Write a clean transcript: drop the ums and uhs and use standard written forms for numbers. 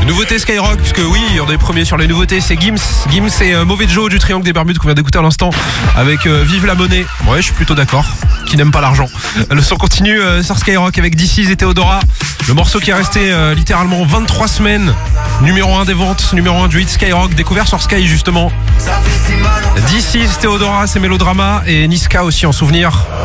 Nouveauté Skyrock, puisque oui, on est premier sur les nouveautés, c'est Gims. Gims et Mauvais Joe du Triangle des Bermudes qu'on vient d'écouter à l'instant avec Vive la monnaie. Ouais, je suis plutôt d'accord. Qui n'aime pas l'argent. Le son continue sur Skyrock avec DC's et Théodora. Le morceau qui est resté littéralement 23 semaines. Numéro 1 des ventes, numéro 1 du hit Skyrock, découvert sur Sky justement. DC's, Théodora, c'est Mélodrama et Niska aussi en souvenir.